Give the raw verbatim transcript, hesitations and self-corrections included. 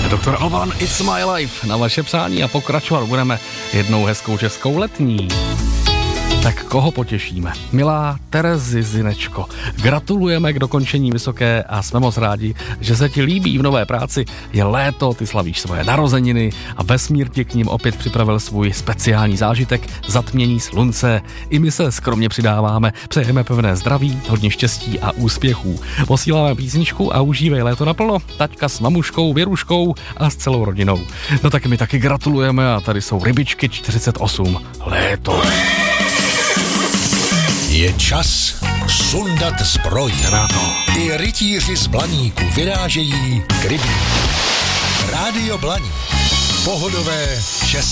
doktor Alban, It's My Life, na vaše přání a pokračovat budeme jednou hezkou českou letní. Tak koho potěšíme? Milá Terezi Zinečko, gratulujeme k dokončení vysoké a jsme moc rádi, že se ti líbí v nové práci. Je léto, ty slavíš svoje narozeniny a vesmír ti k ním opět připravil svůj speciální zážitek Zatmění slunce. I my se skromně přidáváme, přejeme pevné zdraví, hodně štěstí a úspěchů. Posíláme písničku a užívej léto naplno, taťka s mamuškou, Věruškou a s celou rodinou. No tak my taky gratulujeme a tady jsou Rybičky čtyřicet osm. Léto. Je čas sundat zbroj. I rytíři z Blaníku vyrážejí k rybníku. Rádio Blaník. Pohodové české.